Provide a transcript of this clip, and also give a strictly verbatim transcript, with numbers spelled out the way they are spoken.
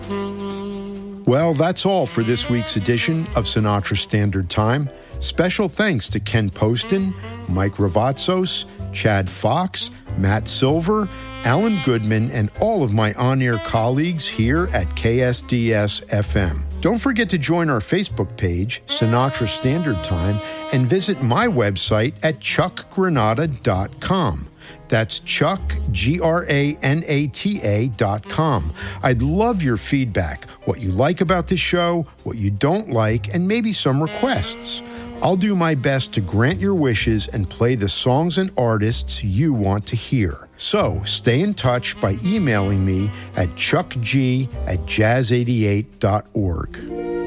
Well, that's all for this week's edition of Sinatra Standard Time. Special thanks to Ken Poston, Mike Ravazos, Chad Fox, Matt Silver, Alan Goodman, and all of my on-air colleagues here at K S D S F M. Don't forget to join our Facebook page, Sinatra Standard Time, and visit my website at chuck granata dot com. That's Chuck, G R A N A T A dot com. I'd love your feedback, what you like about the show, what you don't like, and maybe some requests. I'll do my best to grant your wishes and play the songs and artists you want to hear. So stay in touch by emailing me at chuckg at jazz eighty-eight dot org.